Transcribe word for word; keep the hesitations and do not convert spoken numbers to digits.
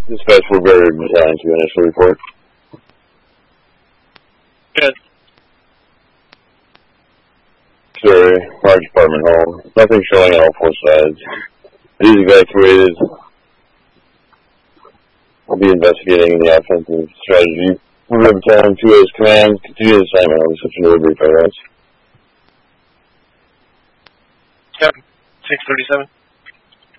Dispatch, we're very designed to initial report. Good. Sorry, large apartment home. Nothing showing on all four sides. It is evacuated. I'll be investigating the offensive strategy. We'll have time to as command. Continue the assignment. I'll be switching to a brief, I guess. Yep. six thirty-seven.